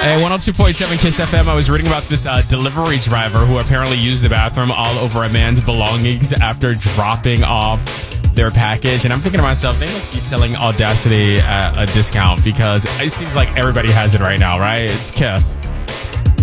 Hey, 102.7 Kiss FM. I was reading about this delivery driver who apparently used the bathroom all over a man's belongings after dropping off their package. And I'm thinking to myself, they must be selling Audacity at a discount because it seems like everybody has it right now, right? It's Kiss.